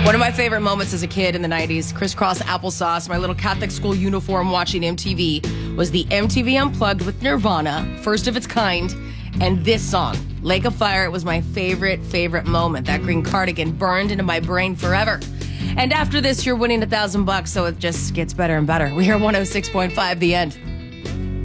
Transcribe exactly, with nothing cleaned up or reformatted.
One of my favorite moments as a kid in the nineties, crisscross applesauce, my little Catholic school uniform watching M T V, was the M T V Unplugged with Nirvana, first of its kind, and this song, Lake of Fire. It was my favorite, favorite moment. That green cardigan burned into my brain forever. And after this, you're winning a thousand bucks, so it just gets better and better. We hear one oh six point five, The End.